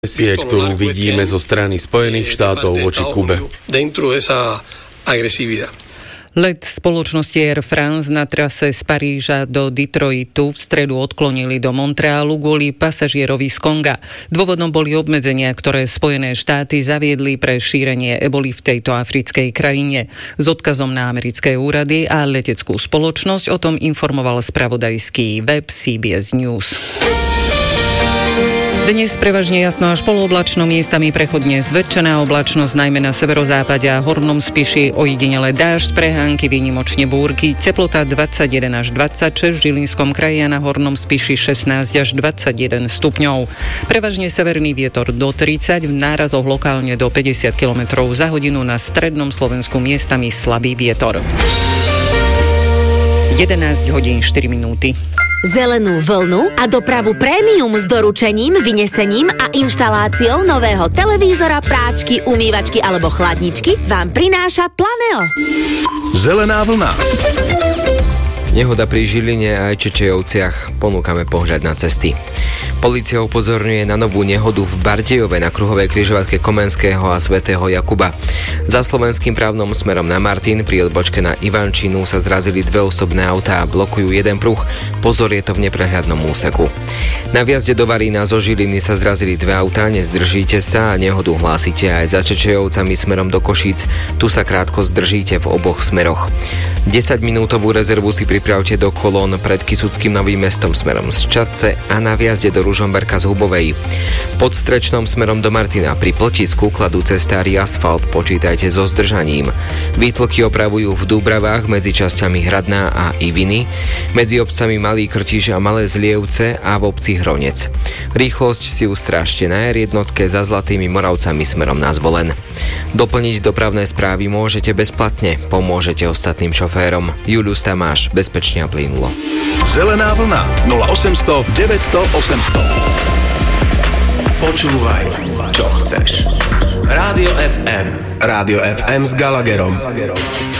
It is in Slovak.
ktorú vidíme zo strany Spojených štátov voči Kube. Let spoločnosti Air France na trase z Paríža do Detroitu v stredu odklonili do Montrealu kvôli pasažierovi z Konga. Dôvodom boli obmedzenia, ktoré Spojené štáty zaviedli pre šírenie eboli v tejto africkej krajine. S odkazom na americké úrady a leteckú spoločnosť o tom informoval spravodajský web CBS News. Dnes prevažne jasno až polooblačno, miestami prechodne zväčšená oblačnosť, najmä na severozápade a hornom Spiši, ojedinele dážď, prehánky, výnimočne búrky, teplota 21 až 26, v Žilinskom kraji a na hornom Spiši 16 až 21 stupňov. Prevažne severný vietor do 30, v nárazoch lokálne do 50 km za hodinu, na strednom Slovensku miestami slabý vietor. 11 hodín 4 minúty. Zelenú vlnu a dopravu prémium s doručením, vynesením a inštaláciou nového televízora, práčky, umývačky alebo chladničky vám prináša Planeo. Zelená vlna. Nehoda pri Žiline a Čečejovciach. Ponúkame pohľad na cesty. Polícia upozorňuje na novú nehodu v Bardejove na kruhovej križovatke Komenského a svätého Jakuba. Za slovenským právnom smerom na Martin pri odbočke na Ivančinu sa zrazili dve osobné autá a blokujú jeden pruh. Pozor, je to v neprehľadnom úseku. Na vjazde do Varína zo Žiliny sa zrazili dve autá, nezdržíte sa a nehodu hlásite aj za Čečejovcami smerom do Košíc. Tu sa krátko zdržíte v oboch smeroch. 10-minútovú rezervu si pripravte do kolón pred Kysuckým Novým Mestom smerom z Čadce a na vjazde do Ružomberka z Hubovej. Pod Strečnom smerom do Martina pri Plotisku kladú cestári asfalt, počítajte so zdržaním. Výtloky opravujú v Dúbravách medzi časťami Hradná a Iviny, medzi obcami Malý Krtiš a Malé Zlievce a v obci Hronec. Rýchlosť si ustrážte na R1 za Zlatými Moravcami smerom na Zvolen. Doplniť dopravné správy môžete bezplatne, pomôžete ostatným šoférom. Julius Tamáš, bezpečne a plynulo. Zelená vlna 0800 900 800. Počúvaj, čo chceš. Rádio FM s Gallagherom.